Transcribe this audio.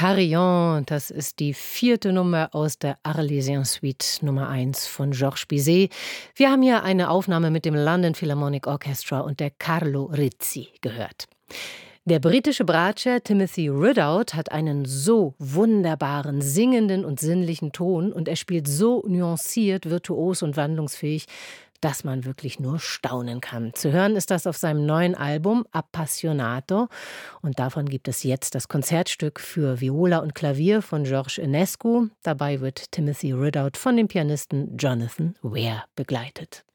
Carillon, das ist die 4. Nummer aus der Arlésienne-Suite Nummer 1 von Georges Bizet. Wir haben hier eine Aufnahme mit dem London Philharmonic Orchestra und der Carlo Rizzi gehört. Der britische Bratscher Timothy Ridout hat einen so wunderbaren, singenden und sinnlichen Ton und er spielt so nuanciert, virtuos und wandlungsfähig, dass man wirklich nur staunen kann. Zu hören ist das auf seinem neuen Album Appassionato und davon gibt es jetzt das Konzertstück für Viola und Klavier von Georges Enescu. Dabei wird Timothy Ridout von dem Pianisten Jonathan Weir begleitet.